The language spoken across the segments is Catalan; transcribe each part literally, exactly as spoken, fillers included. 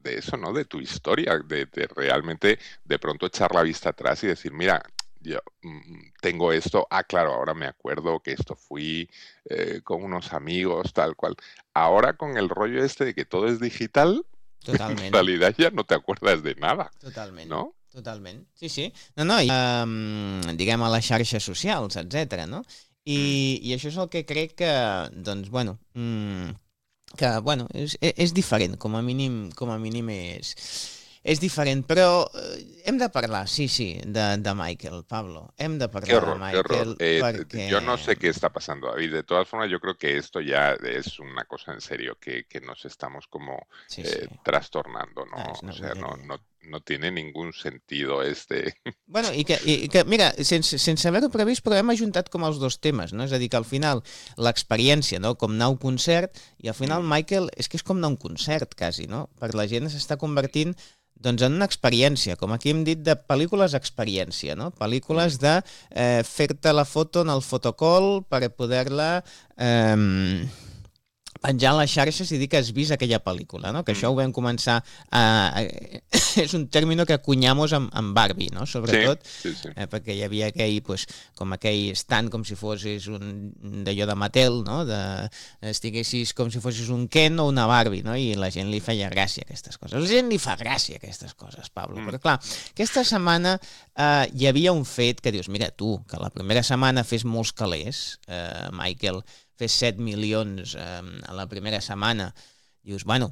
de eso, ¿no? De tu historia, de, de realmente de pronto echar la vista atrás y decir, mira, yo mm, tengo esto, ah, claro, ahora me acuerdo que esto fui eh, con unos amigos, tal cual. Ahora con el rollo este de que todo es digital, en Totalment. realidad ya no te acuerdas de nada, Totalment. ¿no? Totalment. Sí, sí. No, no, i, um, diguem, a les xarxes socials, etcètera, no? I, Mm. I això és el que crec que, doncs, bueno, mm, que, bueno, és, és diferent, com a mínim, com a mínim és, és diferent, però eh, hem de parlar, sí, sí, de, de Michael, Pablo. Hem de Qué parlar de horror, qué horror. Michael Eh, t- t- yo no perquè... sé qué está pasando, David. De todas formas, yo creo que esto ya es una cosa en serio que, que nos estamos como Sí, sí. eh, trastornando, Ah, ¿no? és O una sea, no, bogeria. no, no tiene ningún sentido este. Bueno, i que, i que mira, sense, sense haver-ho previst, però hem ajuntat com els dos temes, no? És a dir, que al final l'experiència, no? Com anar a un concert, i al final Mm. Michael és que és com anar a un concert, quasi, no? Per la gent s'està convertint doncs en una experiència, com aquí hem dit, de pel·lícules experiència, no? Pel·lícules de eh, fer-te la foto en el fotocall per poder-la eh, penjar a les xarxes i dir que has vist aquella pel·lícula, no? Que això ho vam començar a... a és un término que acunyamos amb, amb Barbie, no? Sobretot, Sí, sí, sí. eh, perquè hi havia aquell, pues, com aquell stand com si fossis un d'allò de Mattel, no? De, estiguessis com si fossis un Ken o una Barbie, no? I la gent li feia gràcia aquestes coses. La gent li fa gràcia aquestes coses, Pablo. Mm. Però clar, aquesta setmana eh, hi havia un fet que dius, mira tu, que la primera setmana fes molts calés, eh, Michael, fes set milions eh, a la primera setmana, dius, bueno,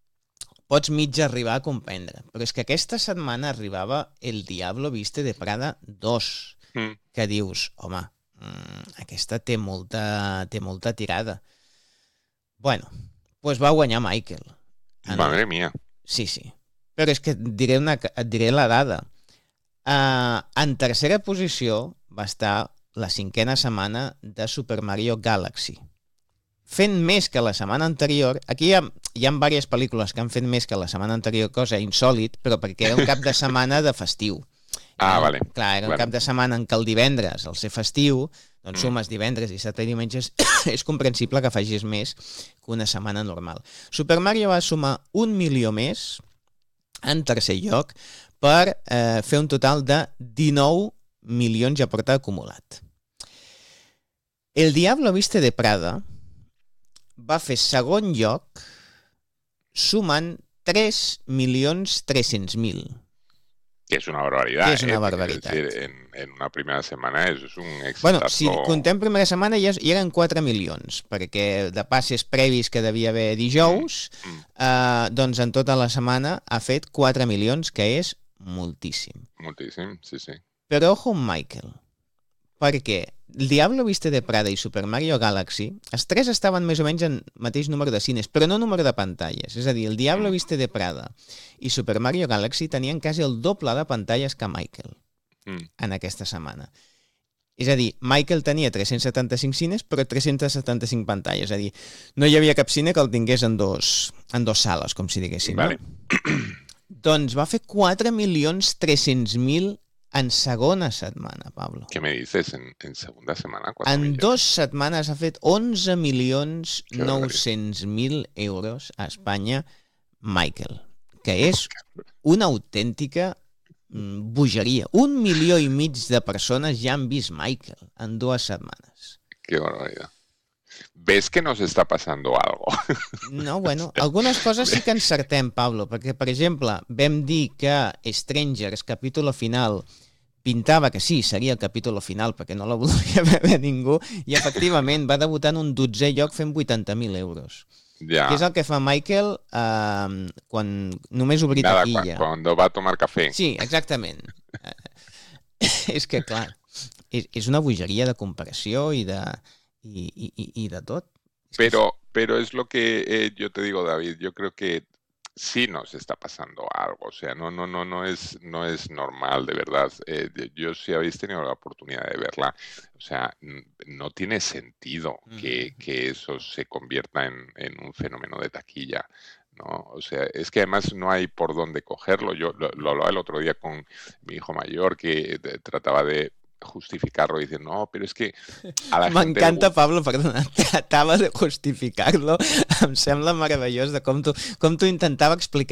pots mig arribar a comprendre, però és que aquesta setmana arribava El Diablo Viste de Prada dos, Mm. que dius, home, mmm, aquesta té molta, té molta tirada. Bueno, doncs va guanyar Michael. En Madre el... mía. Sí, sí. Però és que et diré, una, et diré la dada. Uh, en tercera posició va estar la cinquena setmana de Super Mario Galaxy. Fent més que la setmana anterior, aquí hi ha, hi ha diverses pel·lícules que han fet més que la setmana anterior, cosa insòlit, però perquè era un cap de setmana de festiu. Ah, Era, vale. Clar, era un Vale. cap de setmana en què el divendres, al ser festiu, doncs Mm. sumes divendres, dissabte i diumenges, és comprensible que facis més que una setmana normal. Super Mario va sumar un milió més, en tercer lloc, per eh, fer un total de dinou milions ja porta acumulat. El Diablo Viste de Prada va fer segon lloc sumant tres milions tres-cents mil. Que es una barbaridad. Que és una ¿eh? barbaritat. Es decir, en, en una primera semana eso es un exitazo. Bueno, si contem primera setmana ja, ja eren quatre milions, perquè de passes previs que devia haver dijous, Mm. eh, doncs en tota la setmana ha fet quatre milions, que és moltíssim. Moltíssim, sí, sí. Però ojo amb Michael, perquè El Diablo Viste de Prada i Super Mario Galaxy, els tres estaven més o menys en mateix número de cines, però no número de pantalles. És a dir, El Diablo Viste de Prada i Super Mario Galaxy tenien quasi el doble de pantalles que Michael Mm. en aquesta setmana. És a dir, Michael tenia tres-cents setanta-cinc cines, però tres-cents setanta-cinc pantalles. És a dir, no hi havia cap cine que el tingués en dos, en dos sales, com si diguéssim. Vale. No? Doncs va fer quatre milions tres-cents mil en segona setmana, Pablo. ¿Qué me dices? En, en segunda semana, cuatro En millones. dos setmanes ha fet onze milions Que nou-cents mil euros a Espanya, Michael, que és una autèntica mm, bogeria. Un milió i mig de persones ja han vist Michael en dues setmanes. Qué barbaridad. ¿Ves que nos está pasando algo? No, bueno, algunes coses sí que encertem, Pablo, perquè, per exemple, vam dir que Strangers, capítol final, pintava que sí, seria el capítol final, perquè no la volia veure ningú, i efectivament va debutar en un dotzè lloc fent vuitanta mil euros. Ya. Que és el que fa Michael eh, quan només obrir Nada, taquilla. cu- cuando va a tomar café. Sí, exactament. Eh, és que, clar, és, és una bogeria de comparació i de, i, i, i- i de tot. És que Pero, pero es lo que eh, yo te digo, David, yo creo que sí nos está pasando algo, o sea, no, no, no, no es, no es normal, de verdad. Eh, de- yo si habéis tenido la oportunidad de verla, o sea, n- no tiene sentido que, Ujú. que eso se convierta en, en un fenómeno de taquilla, ¿no? O sea, es que además no hay por dónde cogerlo. Yo lo, lo hablaba el otro día con mi hijo mayor que de- trataba de justificarlo y dice, no, pero es que a la gente le M'encanta, gusta. Pablo, perdona, tratava de justificar-lo. Em sembla meravellós de com tu, com tu intentava explicar